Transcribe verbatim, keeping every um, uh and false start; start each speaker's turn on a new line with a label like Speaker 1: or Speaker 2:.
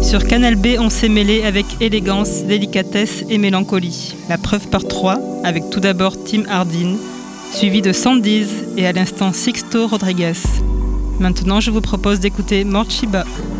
Speaker 1: Sur Canal B, on s'est mêlé avec élégance, délicatesse et mélancolie. La preuve par trois, avec tout d'abord Tim Hardin, suivi de Sandiz et à l'instant Sixto Rodriguez. Maintenant, je vous propose d'écouter Morchiba.